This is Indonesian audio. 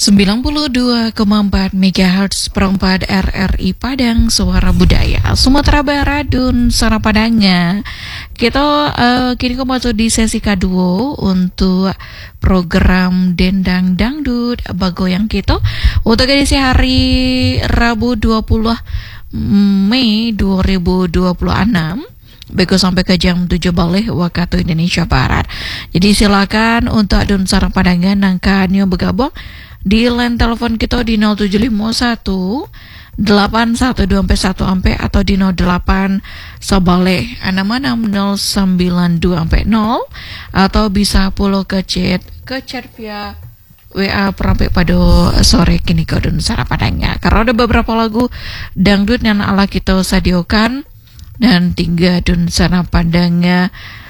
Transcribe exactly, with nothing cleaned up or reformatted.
sembilan puluh dua koma empat megahertz perempat R R I Padang Suara Budaya Sumatera Barat dan Suara Padangnya. Kita uh, kini kembali di sesi kedua untuk program Dendang Dangdut Bagoyang kita untuk edisi hari Rabu dua puluh Mei dua ribu dua puluh enam. Beko sampai ke jam tujuh balik waktu Indonesia Barat. Jadi silakan untuk adun sarang padangan nangkannya bergabung di line telepon kita di nol tujuh lima satu delapan satu dua satu ampe atau di nol delapan sebalik enam enam nol sembilan dua ampe nol atau bisa puluh ke chat ke chat via W A perampe pada sore kini kau dan sarang padangnya. Karena ada beberapa lagu dangdut yang ala kita sediakan dan tinggal dun sana pandangnya